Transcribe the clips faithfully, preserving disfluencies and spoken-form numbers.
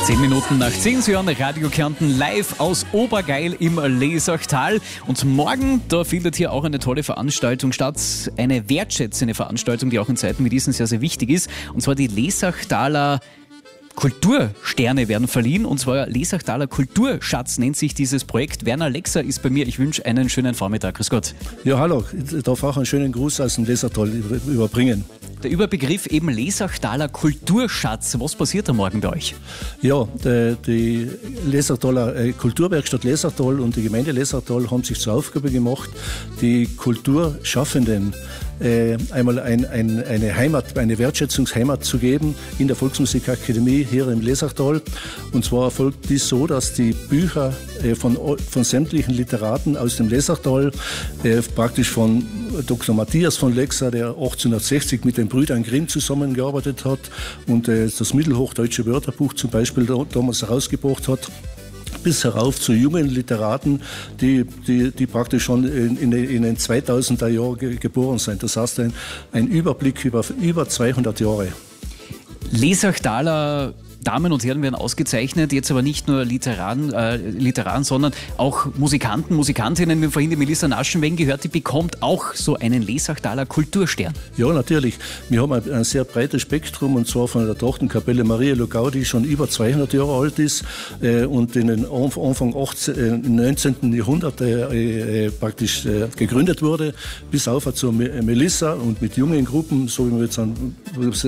Zehn Minuten nach zehn, Sie hören Radio Kärnten live aus Obergeil im Lesachtal. Und morgen, da findet hier auch eine tolle Veranstaltung statt. Eine wertschätzende Veranstaltung, die auch in Zeiten wie diesen sehr, sehr wichtig ist. Und zwar die Lesachtaler Kultursterne werden verliehen, und zwar Lesachtaler Kulturschatz nennt sich dieses Projekt. Werner Lexer ist bei mir. Ich wünsche einen schönen Vormittag. Grüß Gott. Ja, hallo. Ich darf auch einen schönen Gruß aus dem Lesachtal überbringen. Der Überbegriff eben Lesachtaler Kulturschatz. Was passiert da morgen bei euch? Ja, die, die Lesachtaler Kulturwerkstatt Lesachtal und die Gemeinde Lesachtal haben sich zur Aufgabe gemacht, die Kulturschaffenden äh, einmal ein, ein, eine Heimat, eine Wertschätzungsheimat zu geben in der Volksmusikakademie hier im Lesachtal. Und zwar erfolgt dies so, dass die Bücher äh, von, von sämtlichen Literaten aus dem Lesachtal, äh, praktisch von Doktor Matthias von Lexer, der achtzehnhundertsechzig mit den Brüdern Grimm zusammengearbeitet hat und äh, das Mittelhochdeutsche Wörterbuch zum Beispiel da, damals herausgebracht hat, bis herauf zu jungen Literaten, die, die, die praktisch schon in, in, in den zweitausender Jahren ge, geboren sind. Das heißt, ein, ein Überblick über über zweihundert Jahre. Lesachtaler Damen und Herren werden ausgezeichnet, jetzt aber nicht nur Literaten, äh, Literaten, sondern auch Musikanten, Musikantinnen. Wir haben vorhin die Melissa Naschenweng gehört, die bekommt auch so einen Lesachtaler Kulturstern. Ja, natürlich. Wir haben ein, ein sehr breites Spektrum, und zwar von der Tochterkapelle Maria Lugau, die schon über zweihundert Jahre alt ist äh, und in den Anfang achtzehnten, neunzehnten Jahrhundert äh, äh, praktisch äh, gegründet wurde, bis auf zur Melissa und mit jungen Gruppen, so wie wir jetzt an,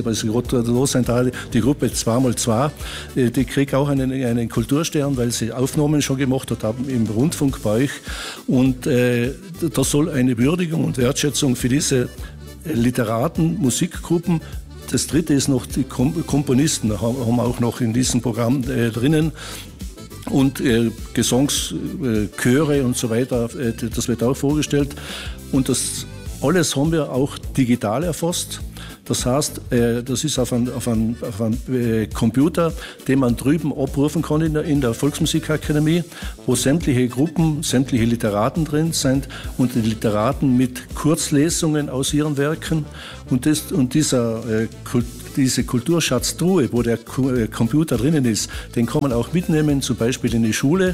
die Gruppe zwei mal zwei, die kriegt auch einen, einen Kulturstern, weil sie Aufnahmen schon gemacht hat haben im Rundfunk bei euch. Und äh, da soll eine Würdigung und Wertschätzung für diese Literaten, Musikgruppen. Das dritte ist noch, die Komponisten haben auch noch in diesem Programm äh, drinnen. Und äh, Gesangschöre äh, und so weiter, äh, das wird auch vorgestellt. Und das alles haben wir auch digital erfasst. Das heißt, das ist auf einem auf ein, auf ein Computer, den man drüben abrufen kann in der, in der Volksmusikakademie, wo sämtliche Gruppen, sämtliche Literaten drin sind und die Literaten mit Kurzlesungen aus ihren Werken. Und, das, und dieser, äh, diese Kulturschatztruhe, wo der Computer drinnen ist, den kann man auch mitnehmen, zum Beispiel in die Schule.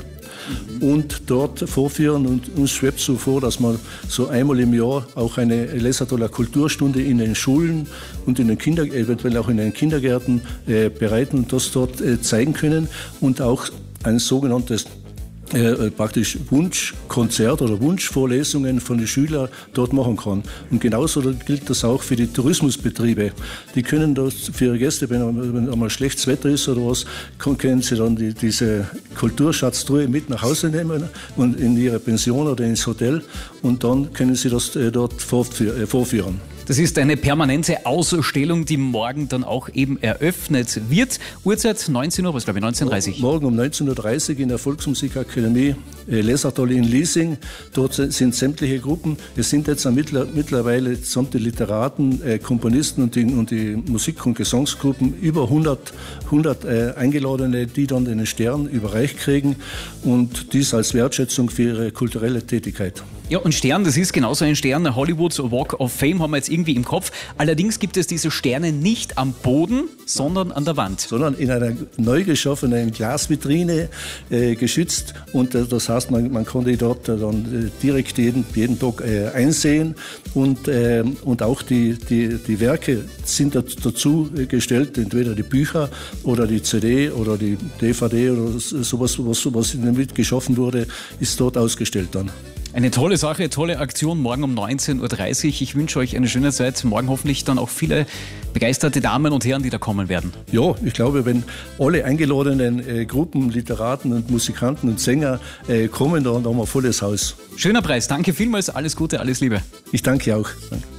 Und dort vorführen, und uns schwebt so vor, dass man so einmal im Jahr auch eine Lesachtaler Kulturstunde in den Schulen und in den Kinder, eventuell auch in den Kindergärten äh, bereiten und das dort äh, zeigen können, und auch ein sogenanntes Äh, praktisch Wunschkonzert oder Wunschvorlesungen von den Schülern dort machen kann. Und genauso gilt das auch für die Tourismusbetriebe. Die können das für ihre Gäste, wenn, wenn einmal schlechtes Wetter ist oder was, können sie dann die, diese Kulturschatztruhe mit nach Hause nehmen und in ihre Pension oder ins Hotel, und dann können sie das äh, dort vorführen. Das ist eine permanente Ausstellung, die morgen dann auch eben eröffnet wird. Uhrzeit neunzehn Uhr, was glaube ich, neunzehn Uhr dreißig? Morgen um neunzehn Uhr dreißig in der Volksmusikakademie äh, Lesachtal in Liesing. Dort sind sämtliche Gruppen. Es sind jetzt mittler, mittlerweile samt die Literaten, äh, Komponisten und die, und die Musik- und Gesangsgruppen über hundert, hundert äh, Eingeladene, die dann den Stern überreicht kriegen, und dies als Wertschätzung für ihre kulturelle Tätigkeit. Ja, und Stern, das ist genauso ein Stern. Hollywood's Walk of Fame haben wir jetzt irgendwie im Kopf. Allerdings gibt es diese Sterne nicht am Boden, sondern an der Wand. Sondern in einer neu geschaffenen Glasvitrine äh, geschützt. Und äh, das heißt, man, man kann die dort äh, dann äh, direkt jeden, jeden Tag äh, einsehen. Und, äh, und auch die, die, die Werke sind dazu gestellt, entweder die Bücher oder die C D oder die D V D oder sowas, was, was damit geschaffen wurde, ist dort ausgestellt dann. Eine tolle Sache, tolle Aktion, morgen um neunzehn Uhr dreißig. Ich wünsche euch eine schöne Zeit. Morgen hoffentlich dann auch viele begeisterte Damen und Herren, die da kommen werden. Ja, ich glaube, wenn alle eingeladenen äh, Gruppen, Literaten und Musikanten und Sänger äh, kommen, dann haben wir ein volles Haus. Schöner Preis. Danke vielmals. Alles Gute, alles Liebe. Ich danke auch. Danke.